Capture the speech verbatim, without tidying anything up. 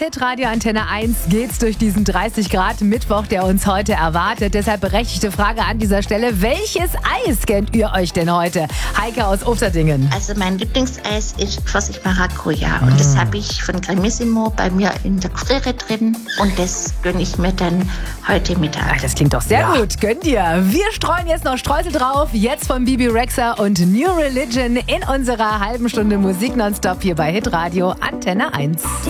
Hitradio Antenne eins geht's durch diesen dreißig Grad Mittwoch, der uns heute erwartet. Deshalb berechtigte Frage an dieser Stelle. Welches Eis kennt ihr euch denn heute? Heike aus Ufterdingen. Also mein Lieblingseis ist Pfirsich Maracuja. Und das habe ich von Cremissimo bei mir in der Gefriere drin. Und das gönne ich mir dann heute Mittag. Ach, das klingt doch sehr Ja. gut. Gönnt ihr. Wir streuen jetzt noch Streusel drauf. Jetzt von Bibi Rexha und New Religion in unserer halben Stunde Musik nonstop hier bei Hitradio Antenne eins.